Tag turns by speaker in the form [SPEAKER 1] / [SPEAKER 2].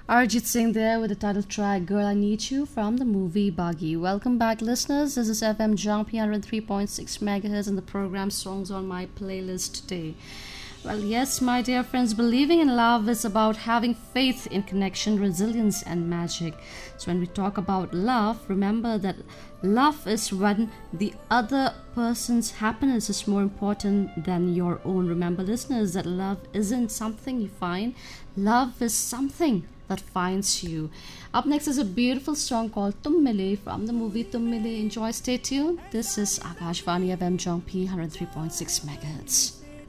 [SPEAKER 1] Arjit Singh there with the title track Girl I Need You from the movie Buggy. Welcome back, listeners. This is FM Jumpy 103.6 MHz and the program Songs on My Playlist today. Well, yes, my dear friends, believing in love is about having faith in connection, resilience, and magic. So, when we talk about love, remember that love is when the other person's happiness is more important than your own. Remember, listeners, that love isn't something you find, love is something that finds you. Up next is a beautiful song called Tum Mile from the movie Tum Mile. Enjoy, stay tuned. This is Akashvani FM Jongpi 103.6 MHz.